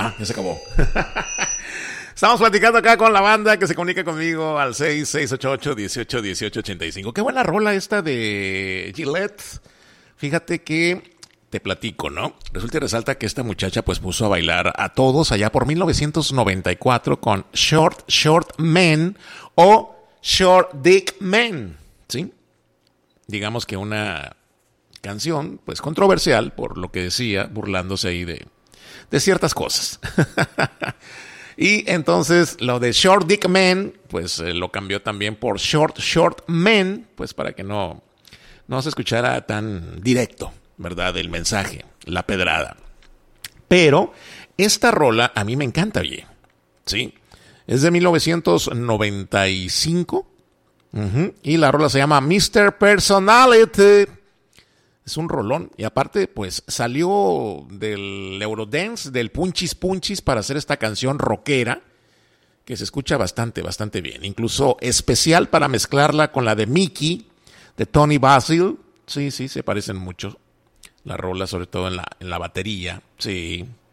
Ya se acabó. Estamos platicando acá con la banda que se comunica conmigo al 6688-181885. Qué buena rola esta de Gillette. Fíjate que te platico, ¿no? Resulta y resalta que esta muchacha pues puso a bailar a todos allá por 1994 con Short Men o Short Dick Men, ¿sí? Digamos que una canción pues controversial por lo que decía, burlándose ahí de ciertas cosas. Y entonces lo de Short Dick Men pues lo cambió también por Short Men, pues para que no se escuchara tan directo, ¿verdad? El mensaje, la pedrada. Pero esta rola a mí me encanta, oye. Sí, es de 1995. Y la rola se llama Mr. Personality. Es un rolón. Y aparte, pues, salió del Eurodance, del Punchis Punchis, para hacer esta canción rockera, que se escucha bastante, bastante bien. Incluso especial para mezclarla con la de Mickey, de Tony Basil. Sí, se parecen mucho. La rola, sobre todo en la batería. Sí.